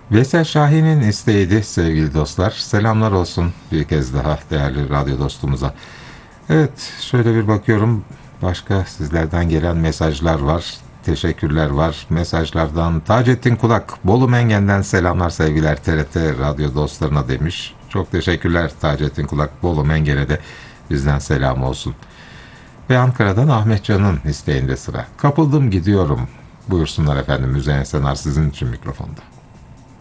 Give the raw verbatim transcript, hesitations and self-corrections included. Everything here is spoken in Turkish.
Veysel Şahin'in isteğiydi sevgili dostlar. Selamlar olsun bir kez daha değerli radyo dostumuza. Evet, şöyle bir bakıyorum. Başka sizlerden gelen mesajlar var. Teşekkürler var. Mesajlardan Taceddin Kulak, Bolu Mengen'den selamlar sevgiler T R T radyo dostlarına demiş. Çok teşekkürler Taceddin Kulak, Bolu Mengen'e de bizden selam olsun. Ve Ankara'dan Ahmet Can'ın isteğinde sıra. Kapıldım gidiyorum. Buyursunlar efendim, Müzeyyen Senar sizin için mikrofonda.